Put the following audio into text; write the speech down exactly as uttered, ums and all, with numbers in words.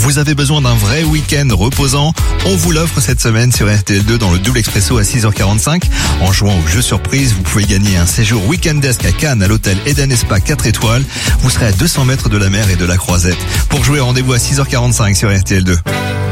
Vous avez besoin d'un vrai week-end reposant? On vous l'offre cette semaine sur R T L deux dans le double expresso à six heures quarante-cinq. En jouant au jeu surprise, vous pouvez gagner un séjour week-endesque à Cannes à l'hôtel Eden Spa quatre étoiles. Vous serez à deux cents mètres de la mer et de la Croisette. Pour jouer, rendez-vous à six heures quarante-cinq sur R T L deux.